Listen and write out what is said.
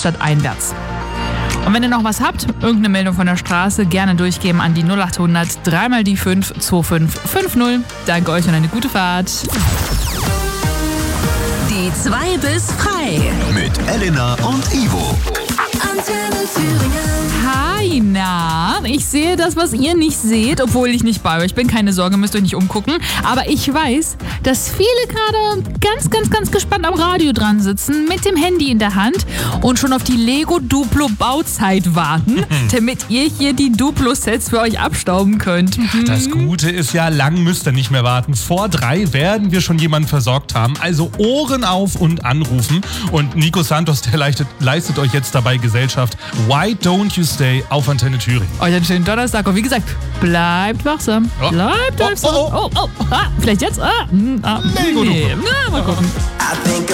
Innenstadt einwärts. Und wenn ihr noch was habt, irgendeine Meldung von der Straße, gerne durchgeben an die 0800 3 mal die 5 2550. Danke euch und eine gute Fahrt. Die 2 bis frei. Mit Elena und Ivo. Antenne Thüringen. Hi, na, ich sehe das, was ihr nicht seht, obwohl ich nicht bei euch bin. Keine Sorge, müsst euch nicht umgucken. Aber ich weiß, dass viele gerade ganz gespannt am Radio dran sitzen, mit dem Handy in der Hand und schon auf die Lego Duplo Bauzeit warten, damit ihr hier die Duplo-Sets für euch abstauben könnt. Das Gute ist ja, lang müsst ihr nicht mehr warten. Vor 3 werden wir schon jemanden versorgt haben. Also Ohren auf und anrufen. Und Nico Santos, der leistet euch jetzt dabei Gesellschaft. Why don't you stay auf Antenne Thüringen? Euch einen schönen Donnerstag und wie gesagt, bleibt wachsam. Bleibt wachsam. Vielleicht jetzt? Lego Duplo. Na, mal gucken. I think